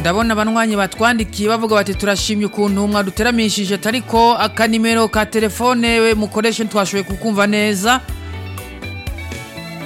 ndabona abanywanyi batwandikiye bavuga bati turashimye ukuntu mwaduteramishije ariko akanimero ka telefone mukoreshe twashoboye kukumva neza